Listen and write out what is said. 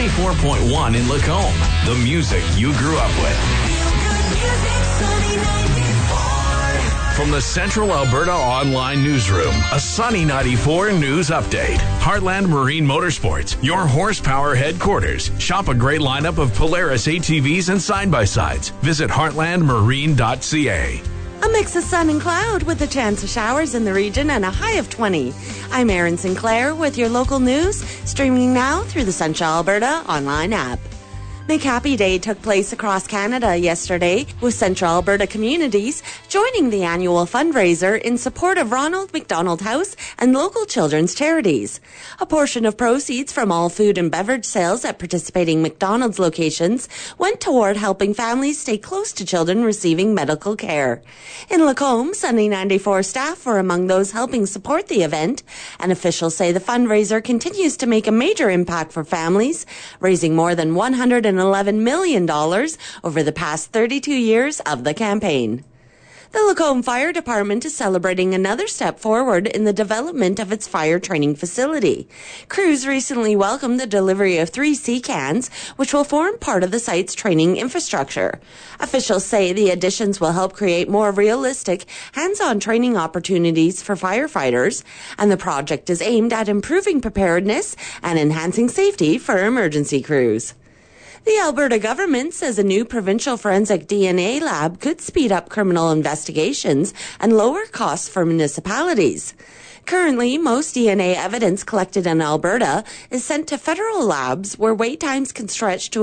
94.1 in Lacombe. The music you grew up with. From the Central Alberta Online Newsroom, a Sunny 94 news update. Heartland Marine Motorsports, your horsepower headquarters. Shop a great lineup of Polaris ATVs and side-by-sides. Visit heartlandmarine.ca. A mix of sun and cloud with a chance of showers in the region and a high of 20. I'm Erin Sinclair with your local news, streaming now through the Central Alberta Online app. Make Happy Day took place across Canada yesterday, with Central Alberta communities joining the annual fundraiser in support of Ronald McDonald House and local children's charities. A portion of proceeds from all food and beverage sales at participating McDonald's locations went toward helping families stay close to children receiving medical care. In Lacombe, Sunny 94 staff were among those helping support the event, and officials say the fundraiser continues to make a major impact for families, raising more than $111 million over the past 32 years of the campaign. The Lacombe Fire Department is celebrating another step forward in the development of its fire training facility. Crews recently welcomed the delivery of 3 C-cans, which will form part of the site's training infrastructure. Officials say the additions will help create more realistic, hands-on training opportunities for firefighters, and the project is aimed at improving preparedness and enhancing safety for emergency crews. The Alberta government says a new provincial forensic DNA lab could speed up criminal investigations and lower costs for municipalities. Currently, most DNA evidence collected in Alberta is sent to federal labs where wait times can stretch to